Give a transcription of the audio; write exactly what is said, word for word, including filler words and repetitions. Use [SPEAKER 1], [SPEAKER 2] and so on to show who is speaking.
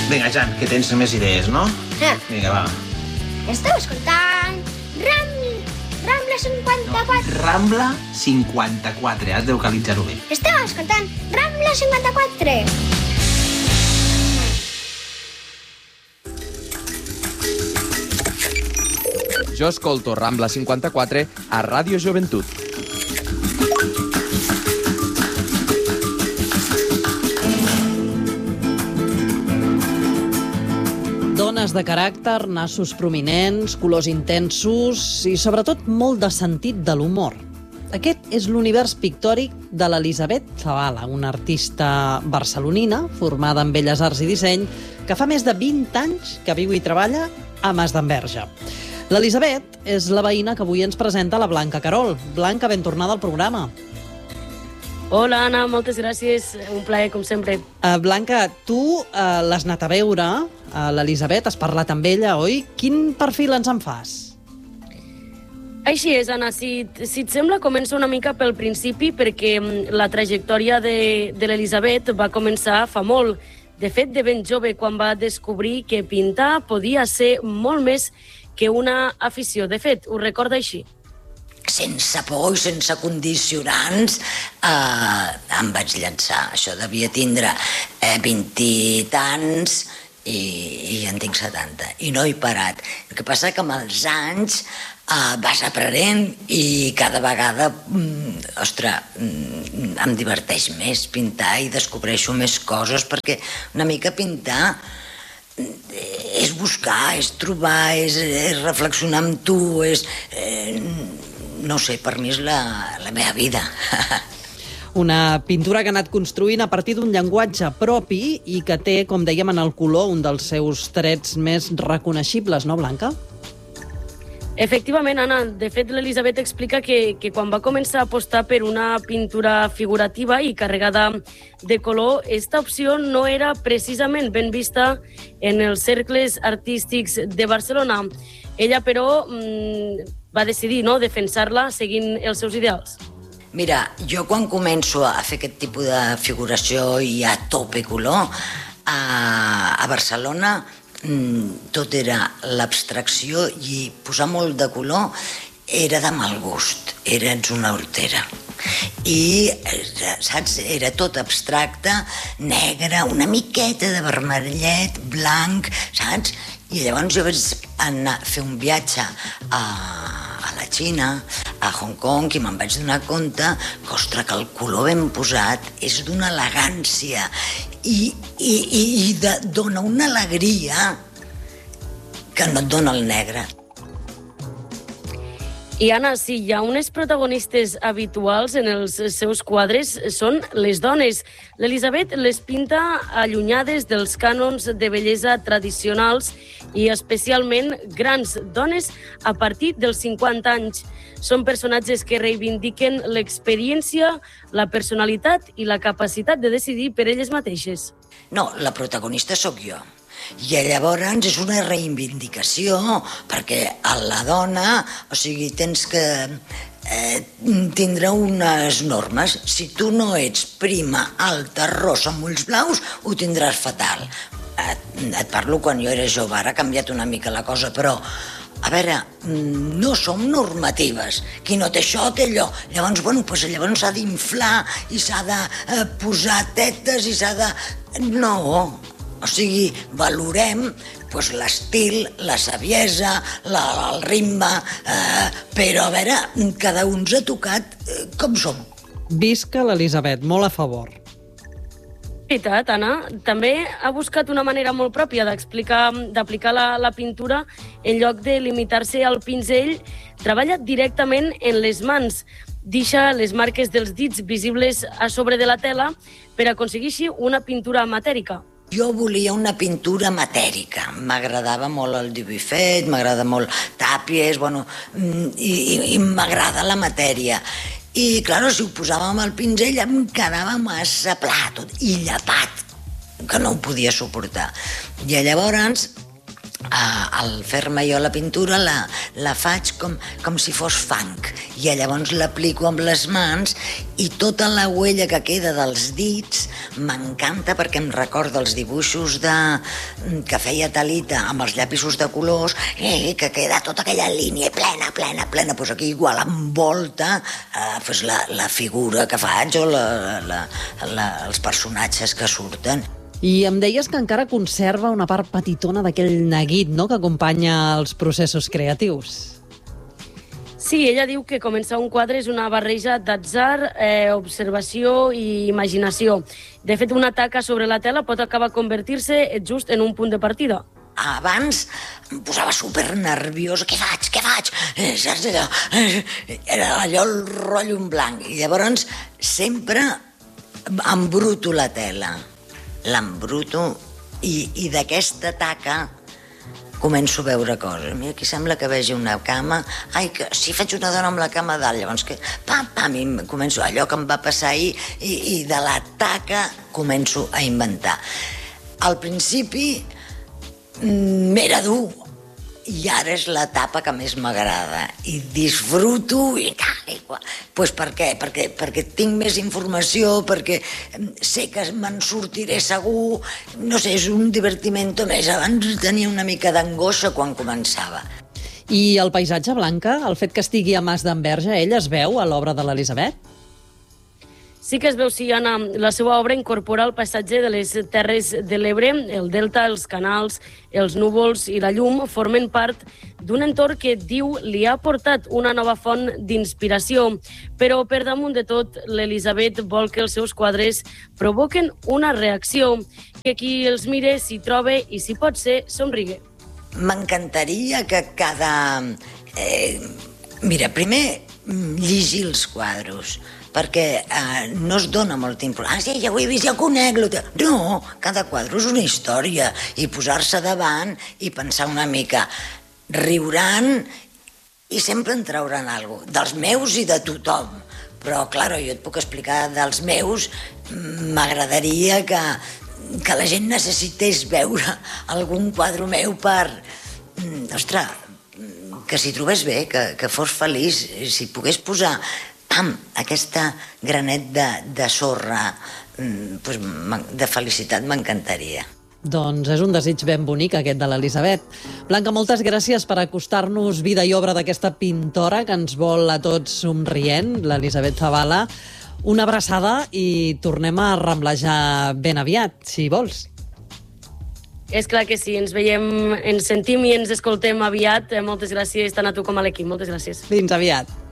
[SPEAKER 1] Vinga, Jan, que tens més idees, no?
[SPEAKER 2] Eh.
[SPEAKER 1] Vinga, va.
[SPEAKER 2] Esteu escoltant Ram... Rambla cinquanta-quatre.
[SPEAKER 1] No, Rambla cinquanta-quatre, has de localitzar-ho bé.
[SPEAKER 2] Esteu escoltant Rambla cinquanta-quatre.
[SPEAKER 3] Jo escolto Rambla cinquanta-quatre a Ràdio Joventut.
[SPEAKER 4] Dones de caràcter, nassos prominents, colors intensos i, sobretot, molt de sentit de l'humor. Aquest és l'univers pictòric de l'Elisabet Zavala, una artista barcelonina formada en Belles Arts i Disseny que fa més de vint anys que viu i treballa a Mas d'Enverge. L'Elisabet és la veïna que avui ens presenta la Blanca Carol. Blanca, ben tornada al programa.
[SPEAKER 5] Hola, Anna, moltes gràcies. Un plaer, com sempre.
[SPEAKER 4] Uh, Blanca, tu uh, l'has anat a veure, uh, l'Elisabet, has parlat amb ella, oi? Quin perfil ens en fas?
[SPEAKER 5] Així és, Anna. Si, si et sembla, començo una mica pel principi, perquè la trajectòria de, de l'Elisabet va començar fa molt. De fet, de ben jove, quan va descobrir que pintar podia ser molt més que una afició. De fet, ho recorda així.
[SPEAKER 6] Sense por i sense condicionants, eh, em vaig llançar. Això devia tindre eh, vint i tants i, i en tinc setanta. I no he parat. El que passa que amb els anys eh, vas aprenent i cada vegada, mm, ostres, mm, em diverteix més pintar i descobreixo més coses, perquè una mica pintar és buscar, és trobar, és, és reflexionar amb tu, és... Eh, no sé, per mi és la, la meva vida.
[SPEAKER 4] Una pintura que ha anat construint a partir d'un llenguatge propi i que té, com dèiem, en el color un dels seus trets més reconeixibles, no, Blanca?
[SPEAKER 5] Efectivament, Anna. De fet, l'Elisabet explica que, que quan va començar a apostar per una pintura figurativa i carregada de color, esta opció no era precisament ben vista en els cercles artístics de Barcelona. Ella, però, mmm, va decidir no, defensar-la seguint els seus ideals.
[SPEAKER 6] Mira, jo quan començo a fer aquest tipus de figuració i a tope color, a, a Barcelona tot era l'abstracció i posar molt de color era de mal gust, eres una hortera. I, saps, era tot abstracte, negre, una miqueta de vermellet, blanc, saps? I llavors jo vaig anar a fer un viatge a, a la Xina, a Hong Kong, i me'n vaig donar compte que, ostres, que el color ben posat és d'una elegància i, i, i, i de, dona una alegria que no et dona el negre.
[SPEAKER 5] I, Anna, si hi ha unes protagonistes habituals en els seus quadres són les dones. L'Elisabet les pinta allunyades dels cànons de bellesa tradicionals i especialment grans dones a partir dels cinquanta anys. Són personatges que reivindiquen l'experiència, la personalitat i la capacitat de decidir per elles mateixes.
[SPEAKER 6] No, la protagonista sóc jo. I llavors és una reivindicació, perquè a la dona, o sigui, tens que eh, tindre unes normes. Si tu no ets prima, alta, rossa, amb ulls blaus, ho tindràs fatal. Et, et parlo quan jo era jove, ara ha canviat una mica la cosa, però a veure, no som normatives. Qui no té això, té allò. Llavors, bueno, doncs llavors s'ha d'inflar i s'ha de eh, posar tetes i s'ha de... No, o sigui, valorem doncs, l'estil, la saviesa, la, el ritme, eh, però a veure, cada un s'ha tocat eh, com som.
[SPEAKER 4] Visca l'Elisabet, molt a favor.
[SPEAKER 5] Veritat, Anna. També ha buscat una manera molt pròpia d'explicar, d'aplicar la, la pintura. En lloc de limitar-se al pinzell, treballa directament en les mans. Deixa les marques dels dits visibles a sobre de la tela per aconseguir així una pintura matèrica.
[SPEAKER 6] Jo volia una pintura matèrica. M'agradava molt el dibuix fet, m'agrada molt Tàpies, bueno, i, i, i m'agrada la matèria. I, clar, si ho posàvem al pinzell em quedava massa pla tot, i llapat, que no ho podia suportar. I llavors, al fer-me jo la pintura, la, la faig com, com si fos fang. I llavors l'aplico amb les mans i tota la huella que queda dels dits m'encanta perquè em recorda els dibuixos de, que feia Talita amb els llapisos de colors, eh, que queda tota aquella línia plena, plena, plena. Pues aquí igual envolta eh, pues la, la figura que faig o la, la, la, els personatges que surten.
[SPEAKER 4] I em deies que encara conserva una part petitona d'aquell neguit, no?, que acompanya els processos creatius.
[SPEAKER 5] Sí, ella diu que començar un quadre és una barreja d'atzar, eh, observació i imaginació. De fet, una taca sobre la tela pot acabar convertir-se just en un punt de partida.
[SPEAKER 6] Abans em posava super nerviosa. Què faig? Què faig? Eh, saps allò? Eh, era allò el rotllo en blanc. I llavors sempre embruto la tela. L'embruto i, i d'aquesta taca començo a veure coses. Mira, aquí sembla que vegi una cama. Ai, que si faig una dona amb la cama a dalt, llavors que pam, pam, i començo allò que em va passar ahir i, i de la taca començo a inventar. Al principi m'era dur i ara és l'etapa que més m'agrada i disfruto i tal i qual. Pues per què? Perquè, perquè tinc més informació, perquè sé que me'n sortiré segur, no sé, és un divertimento més. Abans tenia una mica d'angoixa quan començava.
[SPEAKER 4] I el paisatge, Blanca, el fet que estigui a Mas d'Enverge, ell es veu a l'obra de l'Elisabet?
[SPEAKER 5] Sí que es veu, sí, Anna, la seva obra incorpora el paisatge de les Terres de l'Ebre, el delta, els canals, els núvols i la llum formen part d'un entorn que, diu, li ha portat una nova font d'inspiració. Però, per damunt de tot, l'Elisabet vol que els seus quadres provoquen una reacció, que qui els mire s'hi trobe i, si pot ser, somrigue.
[SPEAKER 6] M'encantaria que cada... Eh, mira, primer, llegir els quadros, perquè eh, no es dona molta importància. Ah, sí, ja ho he vist, ja ho conec. No, cada quadre és una història i posar-se davant i pensar una mica. Riuran i sempre en trauran alguna cosa, dels meus i de tothom. Però, clar, jo et puc explicar dels meus, m'agradaria que, que la gent necessités veure algun quadre meu per... Ostres, que s'hi trobés bé, que, que fos feliç, si pogués posar pam, aquesta granet de, de sorra pues, de felicitat m'encantaria.
[SPEAKER 4] Doncs és un desig ben bonic aquest de l'Elisabet. Blanca, moltes gràcies per acostar-nos vida i obra d'aquesta pintora que ens vol a tots somrient, l'Elisabet Zavala. Una abraçada i tornem a ramblejar ben aviat, si vols.
[SPEAKER 5] És clar que sí, ens veiem, ens sentim i ens escoltem aviat. Moltes gràcies tant a tu com a l'equip. Moltes gràcies.
[SPEAKER 4] Fins aviat.